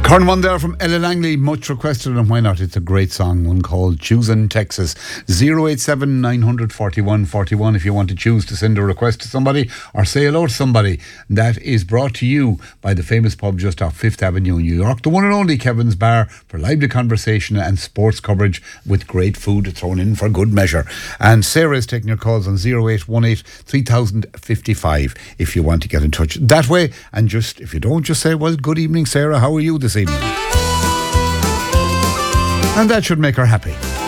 Current one there from Ella Langley, much requested, and why not? It's a great song, one called Choosing Texas. 087 941 41 if you want to choose to send a request to somebody or say hello to somebody. That is brought to you by the famous pub just off 5th Avenue in New York, the one and only Kevin's Bar, for lively conversation and sports coverage with great food thrown in for good measure. And Sarah is taking your calls on 0818 3055 if you want to get in touch that way. And just, if you don't, just say, well, good evening, Sarah, how are you this evening? And that should make her happy.